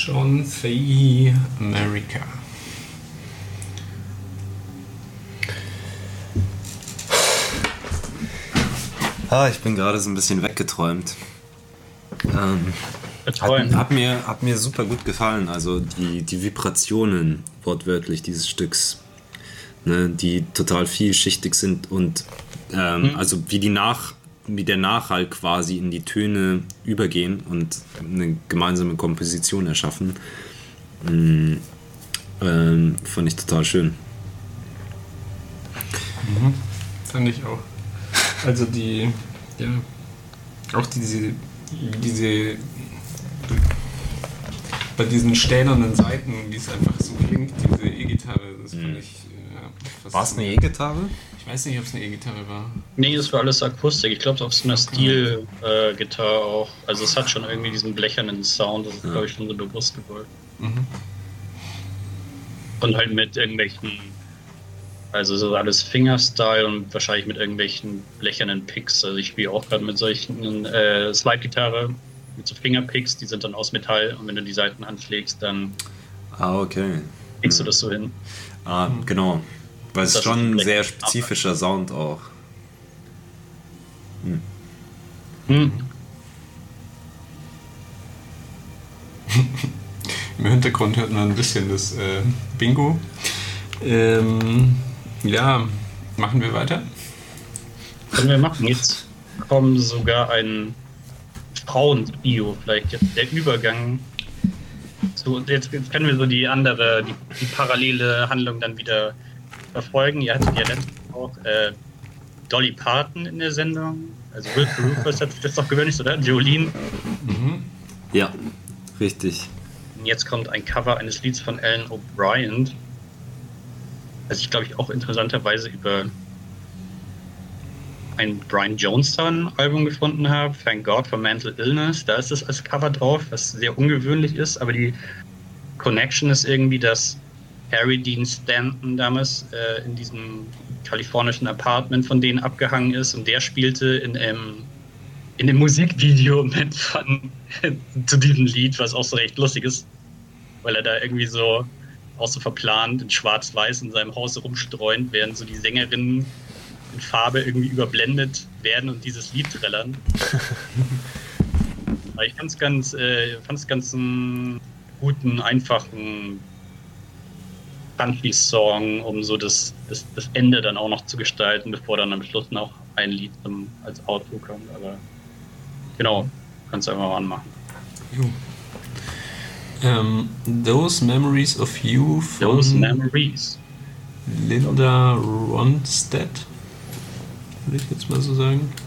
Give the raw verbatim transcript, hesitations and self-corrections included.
John Fahey, America. Ah, ich bin gerade so ein bisschen weggeträumt. Ähm, hat, hat, mir, hat mir super gut gefallen. Also die, die Vibrationen wortwörtlich dieses Stücks, ne, die total vielschichtig sind und ähm, mhm. also wie die nach, wie der Nachhall quasi in die Töne übergehen und eine gemeinsame Komposition erschaffen, ähm, ähm, fand ich total schön. Mhm. Fand ich auch. Also die, ja, auch diese, diese, bei diesen stählernen Seiten, wie es einfach so klingt, diese E-Gitarre, das fand mhm. ich, ja. War es eine E-Gitarre? Ich weiß nicht, ob es eine E-Gitarre war. Nee, es war alles Akustik. Ich glaube, es ist eine Stil-Gitarre äh, auch. Also es hat schon irgendwie diesen blechernen Sound, das ist, ja. glaube ich, schon so bewusst gewollt. Mhm. Und halt mit irgendwelchen, also so alles Fingerstyle und wahrscheinlich mit irgendwelchen blechernen Picks. Also ich spiele auch gerade mit solchen äh, Slide-Gitarre, mit so Fingerpicks, die sind dann aus Metall und wenn du die Seiten anschlägst, dann ah, okay. kriegst du das so hin. Ah, genau. Weil es ist schon ein sehr spezifischer Sound auch. Hm. Hm. Im Hintergrund hört man ein bisschen das äh, Bingo. Ähm, ja, machen wir weiter? Können wir machen. Jetzt kommt sogar ein Frauentrio, vielleicht jetzt der Übergang. So, jetzt, jetzt können wir so die andere, die, die parallele Handlung dann wieder verfolgen. Ihr hattet ja letztens auch äh, Dolly Parton in der Sendung. Also Will Rufus hat sich das doch gewünscht, oder? Jolene. Mhm. Ja, richtig. Und jetzt kommt ein Cover eines Lieds von Alan O'Brien. Also ich glaube ich auch interessanterweise über ein Brian Jonestown-Album gefunden habe, Thank God for Mental Illness. Da ist es als Cover drauf, was sehr ungewöhnlich ist, aber die Connection ist irgendwie, dass Harry Dean Stanton damals äh, in diesem kalifornischen Apartment von denen abgehangen ist und der spielte in einem, in dem Musikvideo mit von, zu diesem Lied, was auch so recht lustig ist, weil er da irgendwie so auch so verplant in schwarz-weiß in seinem Haus rumstreuend, während so die Sängerinnen in Farbe irgendwie überblendet werden und dieses Lied trällern. Aber ich fand es ganz, äh, fand's ganz einen guten, einfachen Country-Song, um so das, das, das Ende dann auch noch zu gestalten, bevor dann am Schluss noch ein Lied zum, als Outro kommt. Aber genau, kannst du einfach mal anmachen. Um, Those Memories of You von Those Memories. Linda Ronstadt, würde ich jetzt mal so sagen.